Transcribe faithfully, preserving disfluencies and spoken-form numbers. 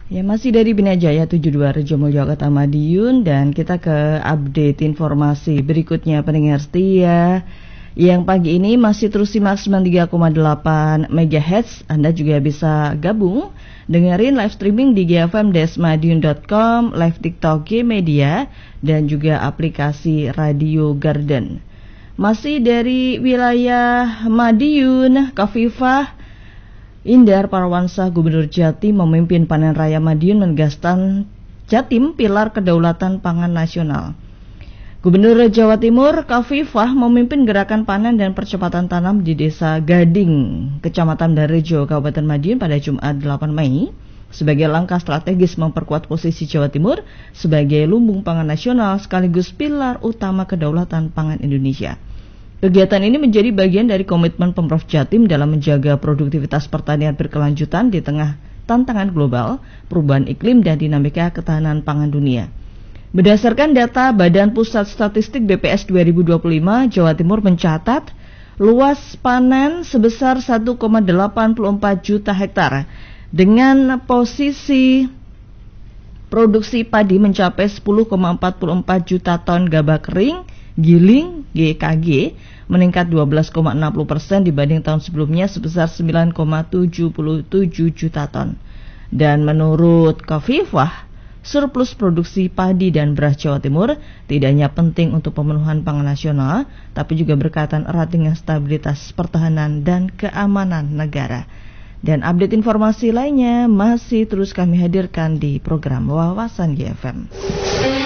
Ya, masih dari Bina Jaya tujuh puluh dua Rejo Mulyo Kota Madiun, dan kita ke update informasi berikutnya pendengar setia yang pagi ini masih terus simak sembilan puluh tiga koma delapan megahertz. Anda juga bisa gabung dengerin live streaming di g f m madiun dot com, live TikTok G Media, dan juga aplikasi Radio Garden. Masih dari wilayah Madiun, Kafifah Indar Parawansa, Gubernur Jatim memimpin panen raya Madiun menegaskan Jatim pilar kedaulatan pangan nasional. Gubernur Jawa Timur Kafifah memimpin gerakan panen dan percepatan tanam di Desa Gading, Kecamatan Darejo, Kabupaten Madiun pada Jumat delapan Mei sebagai langkah strategis memperkuat posisi Jawa Timur sebagai lumbung pangan nasional sekaligus pilar utama kedaulatan pangan Indonesia. Kegiatan ini menjadi bagian dari komitmen Pemprov Jatim dalam menjaga produktivitas pertanian berkelanjutan di tengah tantangan global, perubahan iklim, dan dinamika ketahanan pangan dunia. Berdasarkan data Badan Pusat Statistik B P S dua ribu dua puluh lima, Jawa Timur mencatat luas panen sebesar satu koma delapan empat juta hektar dengan posisi produksi padi mencapai sepuluh koma empat empat juta ton gabah kering giling G K G, meningkat dua belas koma enam puluh persen dibanding tahun sebelumnya sebesar sembilan koma tujuh tujuh juta ton. Dan menurut Kafifah, surplus produksi padi dan beras Jawa Timur tidak hanya penting untuk pemenuhan pangan nasional, tapi juga berkaitan erat dengan stabilitas pertahanan dan keamanan negara. Dan update informasi lainnya masih terus kami hadirkan di program Wawasan G F M.